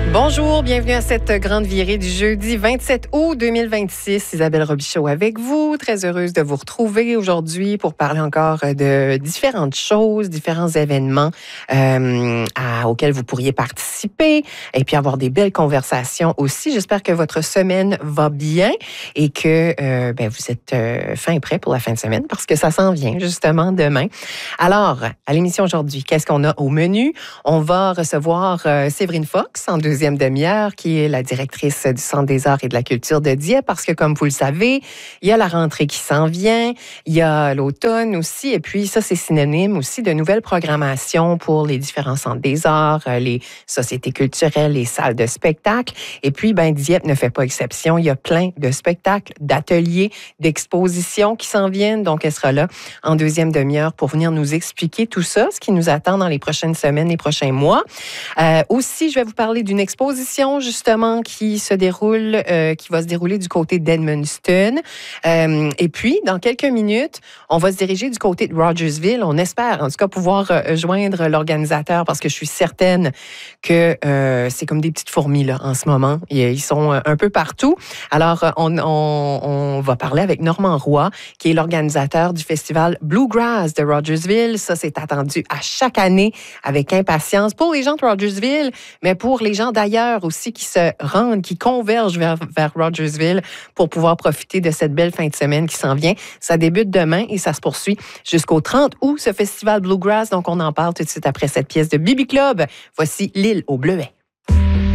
Bonjour, bienvenue à cette grande virée du jeudi 27 août 2026. Isabelle Robichaud avec vous. Très heureuse de vous retrouver aujourd'hui pour parler encore de différentes choses, différents événements auxquels vous pourriez participer et puis avoir des belles conversations aussi. J'espère que votre semaine va bien et que vous êtes fin et prêt pour la fin de semaine parce que ça s'en vient justement demain. Alors, à l'émission aujourd'hui, qu'est-ce qu'on a au menu? On va recevoir Séverine Fox en deuxième demi-heure, qui est la directrice du Centre des arts et de la culture de Dieppe, parce que, comme vous le savez, il y a la rentrée qui s'en vient, il y a l'automne aussi, et puis ça, c'est synonyme aussi de nouvelles programmations pour les différents centres des arts, les sociétés culturelles, les salles de spectacle. Et puis, Dieppe ne fait pas exception. Il y a plein de spectacles, d'ateliers, d'expositions qui s'en viennent. Donc, elle sera là en deuxième demi-heure pour venir nous expliquer tout ça, ce qui nous attend dans les prochaines semaines, les prochains mois. Aussi, je vais vous parler d'une exposition, justement, qui va se dérouler du côté d'Edmundston. Et puis, dans quelques minutes, on va se diriger du côté de Rogersville. On espère, en tout cas, pouvoir joindre l'organisateur parce que je suis certaine que c'est comme des petites fourmis, là, en ce moment. Ils sont un peu partout. Alors, on va parler avec Normand Roy, qui est l'organisateur du festival Bluegrass de Rogersville. Ça, c'est attendu à chaque année avec impatience pour les gens de Rogersville, mais pour les gens d'ailleurs aussi qui se rendent, qui convergent vers Rogersville pour pouvoir profiter de cette belle fin de semaine qui s'en vient. Ça débute demain et ça se poursuit jusqu'au 30 août, ce festival Bluegrass. Donc, on en parle tout de suite après cette pièce de Bibi Club. Voici L'île aux bleuets.